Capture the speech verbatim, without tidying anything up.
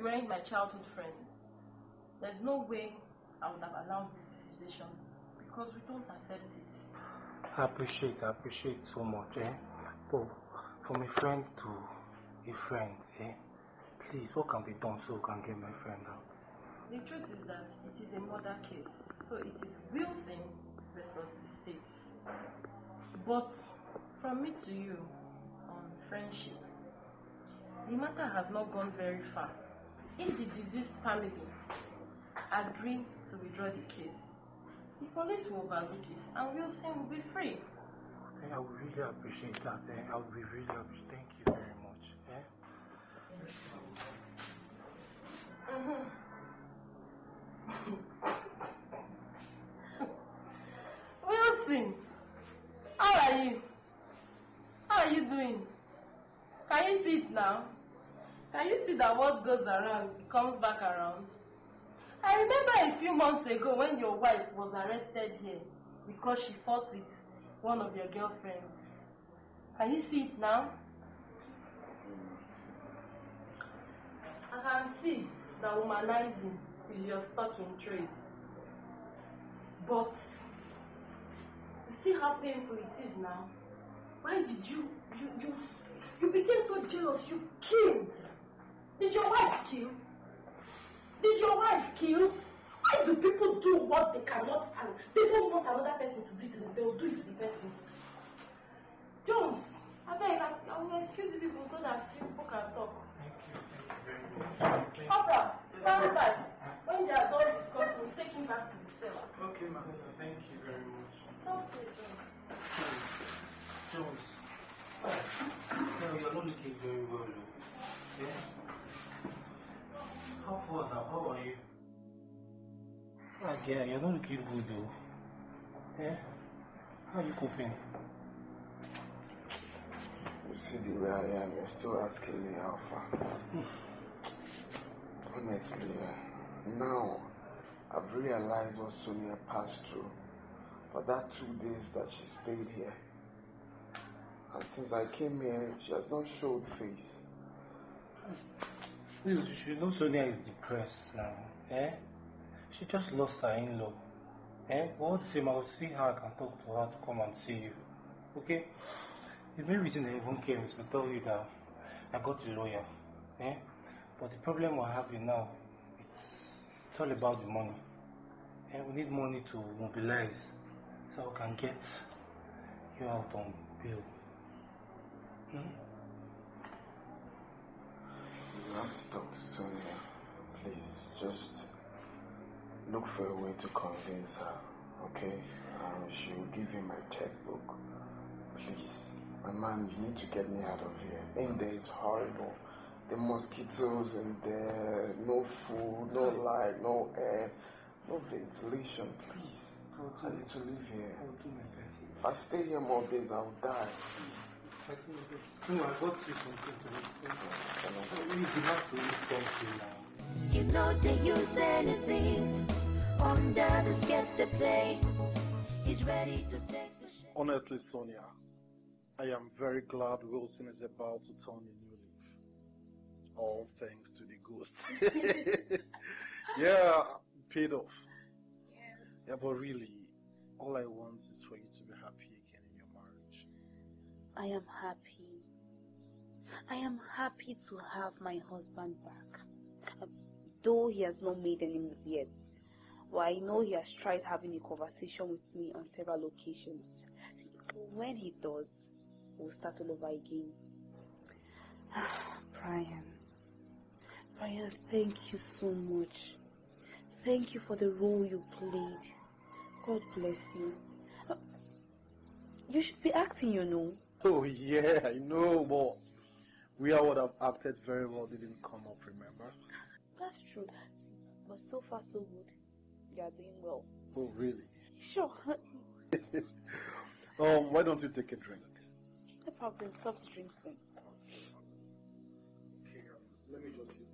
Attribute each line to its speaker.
Speaker 1: weren't my childhood friends, there's no way I would have allowed this situation because we don't accept it.
Speaker 2: I appreciate, I appreciate so much, eh? But from a friend to a friend, eh? Please, what can be done so we can get my friend out?
Speaker 1: The truth is that it is a murder case, so it is Wilson versus the state. But from me to you on friendship, the matter has not gone very far. If the deceased family agree to withdraw the case, the police will overlook it and Wilson will be free.
Speaker 2: I would really appreciate that. Eh? I would be really appreciate. Thank you very much. Eh?
Speaker 1: Mm-hmm. Wilson, how are you? How are you doing? Can you see it now? Can you see that what goes around comes back around? I remember a few months ago when your wife was arrested here because she fought with one of your girlfriends. Can you see it now? I can see that womanizing is your stock in trade. But you see how painful it is now? Why did you, you, you, you became so jealous, you killed? Did your wife kill? Did your wife kill? Why do people do what they cannot and they don't want another person to do it to them? They will do it to the person. Jones, I beg, I will excuse the people so that people can talk.
Speaker 2: Thank you. Thank you very much.
Speaker 1: Papa, stand back. When they are done discussing, we'll take him back to the cell.
Speaker 2: Okay, ma'am. Thank you very much.
Speaker 1: Okay, Jones.
Speaker 2: Jones. No, you're not looking very well. Yeah? How far now? How are you? Ah, yeah, you're not looking good though. Yeah? How are you coping?
Speaker 3: You see the way I am, you're still asking me how far. Honestly, uh, now I've realized what Sonia passed through for that two days that she stayed here. And since I came here, she has not showed face.
Speaker 2: You should know Sonia is depressed now. Eh? She just lost her in-law. Eh? But all the same, I will see how I can talk to her to come and see you. Okay? The main reason I even came is to tell you that I got a lawyer. Eh? But the problem we're having now, it's, it's all about the money. Eh? We need money to mobilize so we can get you out on bail. Hmm?
Speaker 3: You have to talk to Sonia. Please, just look for a way to convince her, okay? Um, she will give you my checkbook. Please. My man, you need to get me out of here. In there is horrible. The mosquitoes in there, no food, no light, no air, no ventilation. Please. I need to live here.
Speaker 2: I will do my best.
Speaker 3: If I stay here more days, I'll die.
Speaker 2: I do my best. No, I got you something to look for. You have to eat something now.
Speaker 4: You know they use anything under the skates they play. He's ready to take the shit.
Speaker 5: Honestly, Sonia, I am very glad Wilson is about to turn a new leaf. All thanks to the ghost. Yeah, paid off.
Speaker 1: Yeah.
Speaker 5: Yeah, but really, all I want is for you to be happy again in your marriage.
Speaker 6: I am happy. I am happy to have my husband back. Uh, though he has not made any move yet. Well, I know he has tried having a conversation with me on several occasions. When he does, we'll start all over again. Brian. Brian, thank you so much. Thank you for the role you played. God bless you. Uh, you should be acting, you know.
Speaker 5: Oh, yeah, I know, but we I would have acted very well didn't come up, remember?
Speaker 6: That's true. But so far, so good. You are doing well.
Speaker 5: Oh, really?
Speaker 6: Sure.
Speaker 5: um, why don't you take a drink?
Speaker 6: No problem. Soft drinks then.
Speaker 5: Okay, um, let me just use